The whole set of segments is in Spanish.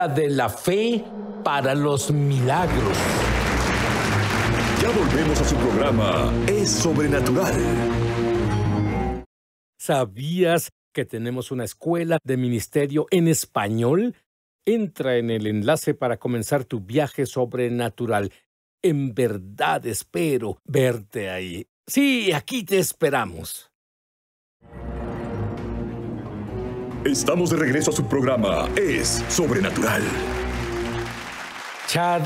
de la fe para los milagros. Ya volvemos a su programa Es Sobrenatural. ¿Sabías que tenemos una escuela de ministerio en español? Entra en el enlace para comenzar tu viaje sobrenatural. En verdad espero verte ahí. Sí, aquí te esperamos. Estamos de regreso a su programa Es Sobrenatural. Chad,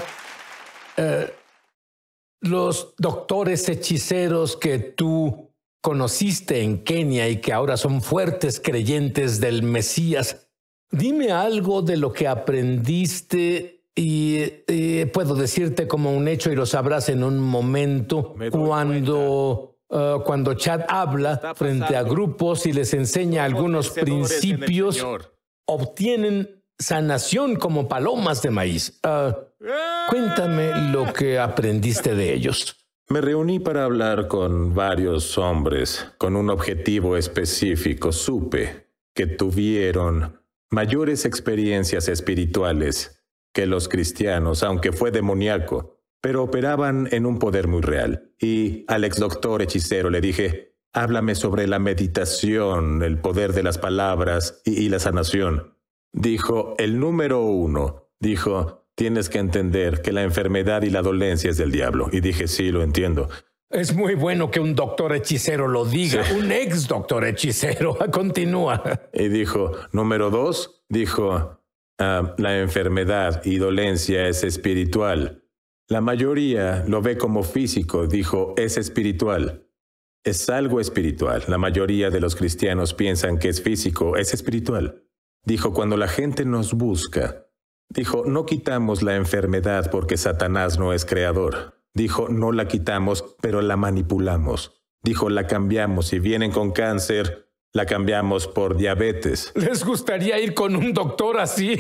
los doctores hechiceros que tú conociste en Kenia y que ahora son fuertes creyentes del Mesías, dime algo de lo que aprendiste y puedo decirte como un hecho y lo sabrás en un momento cuando Chad habla frente a grupos y les enseña algunos principios, obtienen sanación como palomas de maíz. Cuéntame lo que aprendiste de ellos. Me reuní para hablar con varios hombres con un objetivo específico. Supe que tuvieron mayores experiencias espirituales que los cristianos, aunque fue demoníaco, pero operaban en un poder muy real. Y al ex doctor hechicero le dije, háblame sobre la meditación, el poder de las palabras y la sanación. Dijo, el número 1, dijo, tienes que entender que la enfermedad y la dolencia es del diablo. Y dije, sí, lo entiendo. Es muy bueno que un doctor hechicero lo diga, sí. Un ex doctor hechicero. Continúa. Y dijo, número 2, dijo, la enfermedad y dolencia es espiritual. La mayoría lo ve como físico, dijo, es espiritual. Es algo espiritual. La mayoría de los cristianos piensan que es físico, es espiritual. Dijo, cuando la gente nos busca, dijo, no quitamos la enfermedad porque Satanás no es creador. Dijo, no la quitamos, pero la manipulamos. Dijo, la cambiamos. Si vienen con cáncer, la cambiamos por diabetes. ¿Les gustaría ir con un doctor así?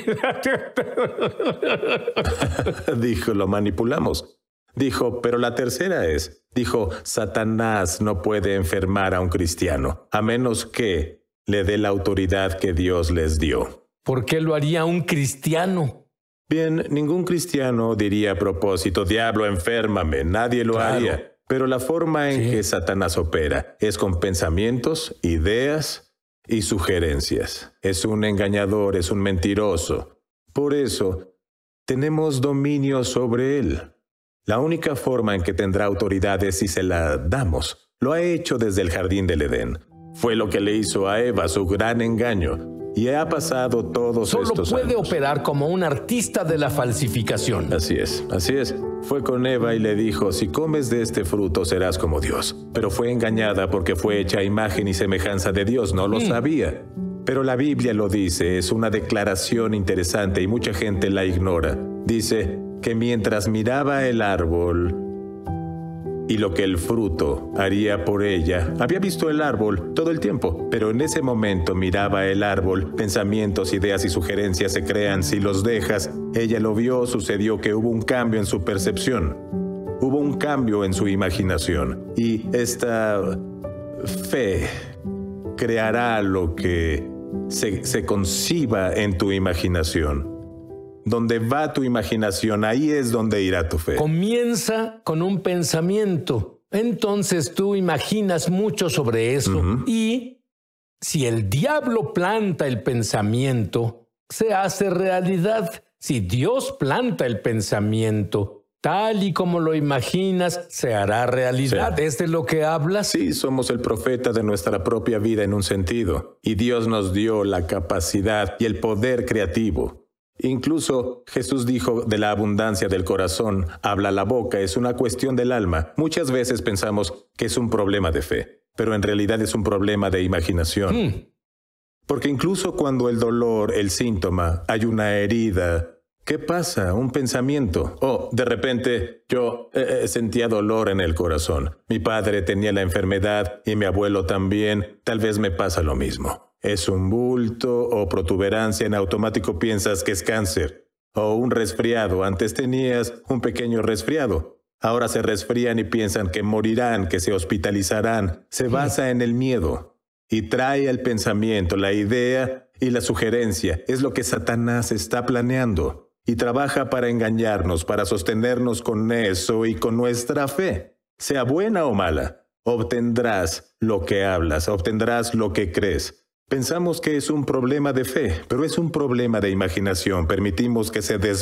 Dijo, lo manipulamos. Dijo, pero la tercera es, dijo, Satanás no puede enfermar a un cristiano, a menos que le dé la autoridad que Dios les dio. ¿Por qué lo haría un cristiano? Bien, ningún cristiano diría a propósito, diablo, enférmame, nadie lo haría. Pero la forma en que Satanás opera es con pensamientos, ideas y sugerencias. Es un engañador, es un mentiroso. Por eso, tenemos dominio sobre él. La única forma en que tendrá autoridad es si se la damos. Lo ha hecho desde el jardín del Edén. Fue lo que le hizo a Eva, su gran engaño. Y ha pasado todos estos años. Solo puede operar como un artista de la falsificación. Así es, así es. Fue con Eva y le dijo, si comes de este fruto serás como Dios. Pero fue engañada porque fue hecha a imagen y semejanza de Dios, no lo sabía. Pero la Biblia lo dice, es una declaración interesante y mucha gente la ignora. Dice que mientras miraba el árbol y lo que el fruto haría por ella, había visto el árbol todo el tiempo, pero en ese momento miraba el árbol, pensamientos, ideas y sugerencias se crean si los dejas. Ella lo vio, sucedió que hubo un cambio en su percepción, hubo un cambio en su imaginación, y esta fe creará lo que se conciba en tu imaginación. Donde va tu imaginación, ahí es donde irá tu fe. Comienza con un pensamiento. Entonces tú imaginas mucho sobre eso. Y si el diablo planta el pensamiento, se hace realidad. Si Dios planta el pensamiento, tal y como lo imaginas, se hará realidad. ¿Es de lo que hablas? Sí, somos el profeta de nuestra propia vida en un sentido. Y Dios nos dio la capacidad y el poder creativo. Incluso Jesús dijo, de la abundancia del corazón habla la boca, es una cuestión del alma. Muchas veces pensamos que es un problema de fe, pero en realidad es un problema de imaginación. Porque incluso cuando el dolor, el síntoma, hay una herida, ¿qué pasa? Un pensamiento. Oh, de repente yo sentía dolor en el corazón. Mi padre tenía la enfermedad y mi abuelo también. Tal vez me pasa lo mismo. Es un bulto o protuberancia, en automático piensas que es cáncer. O un resfriado, antes tenías un pequeño resfriado. Ahora se resfrían y piensan que morirán, que se hospitalizarán. Se basa en el miedo y trae al pensamiento la idea Y la sugerencia es lo que Satanás está planeando. Y trabaja para engañarnos, para sostenernos con eso y con nuestra fe. Sea buena o mala, obtendrás lo que hablas, obtendrás lo que crees. Pensamos que es un problema de fe, pero es un problema de imaginación. Permitimos que se